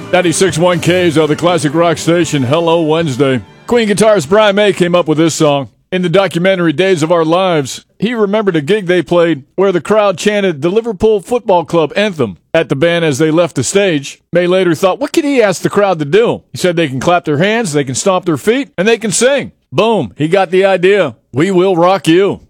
96.1 K's are the classic rock station. Hello, Wednesday. Queen guitarist Brian May came up with this song. In the documentary Days of Our Lives, he remembered a gig they played where the crowd chanted the Liverpool Football Club anthem at the band as they left the stage. May later thought, what could he ask the crowd to do? He said they can clap their hands, they can stomp their feet, and they can sing. Boom, he got the idea. We will rock you.